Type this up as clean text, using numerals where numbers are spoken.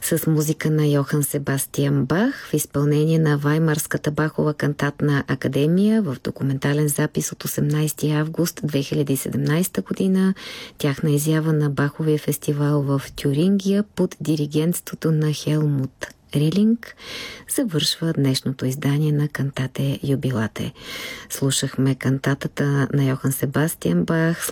с музика на Йохан Себастиан Бах в изпълнение на Ваймарската Бахова кантатна академия в документален запис от 18 август 2017 година. Тяхна изява на Баховия фестивал в Тюрингия под диригентството на Хелмут Рилинг завършва днешното издание на Кантате Юбилате. Слушахме кантатата на Йохан Себастиан Бах